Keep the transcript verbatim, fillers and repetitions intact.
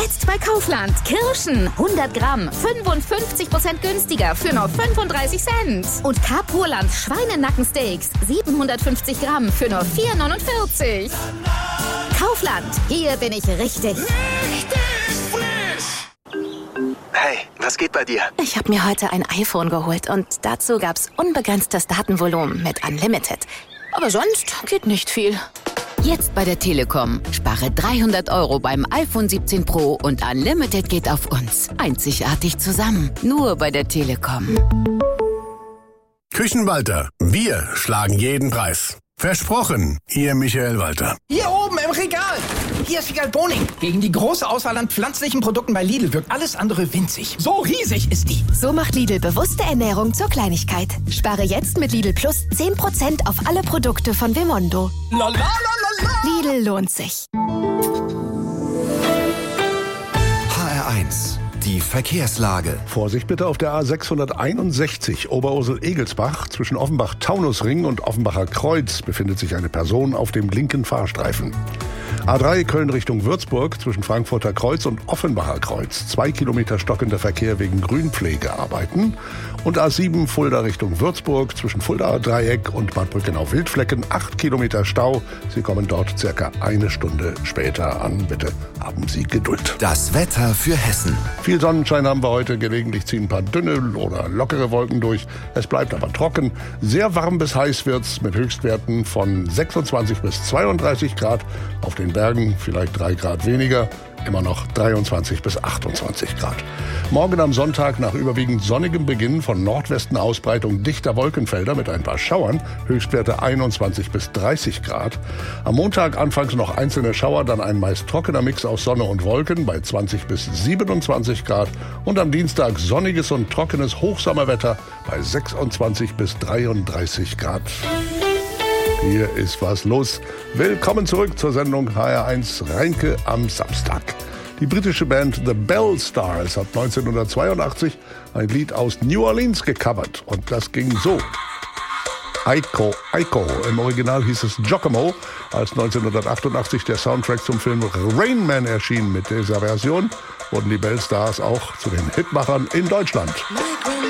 Jetzt bei Kaufland. Kirschen hundert Gramm, fünfundfünfzig Prozent günstiger für nur fünfunddreißig Cent. Und Carpurland Schweinenackensteaks, siebenhundertfünfzig Gramm für nur vier neunundvierzig. Kaufland, hier bin ich richtig. Richtig frisch! Hey, was geht bei dir? Ich habe mir heute ein iPhone geholt und dazu gab's unbegrenztes Datenvolumen mit Unlimited. Aber sonst geht nicht viel. Jetzt bei der Telekom. Spare dreihundert Euro beim iPhone siebzehn Pro und Unlimited geht auf uns. Einzigartig zusammen. Nur bei der Telekom. Küchenwalter. Wir schlagen jeden Preis. Versprochen, Ihr Michael Walter. Hier oben im Regal. Hier ist Figal Boning. Gegen die große Auswahl an pflanzlichen Produkten bei Lidl wirkt alles andere winzig. So riesig ist die. So macht Lidl bewusste Ernährung zur Kleinigkeit. Spare jetzt mit Lidl Plus zehn Prozent auf alle Produkte von Vimondo. La, la, la, la, la. Lidl lohnt sich. H R eins. Die Verkehrslage. Vorsicht bitte auf der A sechshunderteinundsechzig Oberursel-Egelsbach. Zwischen Offenbach-Taunusring und Offenbacher Kreuz befindet sich eine Person auf dem linken Fahrstreifen. A drei Köln Richtung Würzburg zwischen Frankfurter Kreuz und Offenbacher Kreuz. Zwei Kilometer stockender Verkehr wegen Grünpflegearbeiten. Und A sieben Fulda Richtung Würzburg zwischen Fuldaer Dreieck und Bad Brückenau-Wildflecken. Acht Kilometer Stau. Sie kommen dort circa eine Stunde später an. Bitte haben Sie Geduld. Das Wetter für Hessen. Viel Sonnenschein haben wir heute. Gelegentlich ziehen ein paar dünne oder lockere Wolken durch. Es bleibt aber trocken. Sehr warm bis heiß wird's mit Höchstwerten von sechsundzwanzig bis zweiunddreißig Grad. Auf den Bergen vielleicht drei Grad weniger. Immer noch dreiundzwanzig bis achtundzwanzig Grad. Morgen am Sonntag nach überwiegend sonnigem Beginn von Nordwesten Ausbreitung dichter Wolkenfelder mit ein paar Schauern. Höchstwerte einundzwanzig bis dreißig Grad. Am Montag anfangs noch einzelne Schauer, dann ein meist trockener Mix aus Sonne und Wolken bei zwanzig bis siebenundzwanzig Grad. Und am Dienstag sonniges und trockenes Hochsommerwetter bei sechsundzwanzig bis dreiunddreißig Grad. Hier ist was los. Willkommen zurück zur Sendung H R eins Reinke am Samstag. Die britische Band The Bell Stars hat neunzehnhundertzweiundachtzig ein Lied aus New Orleans gecovert. Und das ging so. Aiko, Aiko. Im Original hieß es Giacomo, als neunzehnhundertachtundachtzig der Soundtrack zum Film Rain Man erschien. Mit dieser Version wurden die Bell Stars auch zu den Hitmachern in Deutschland.